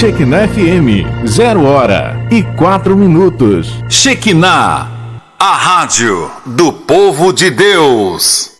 Shekinah FM, 0h04. Shekinah, a rádio do povo de Deus.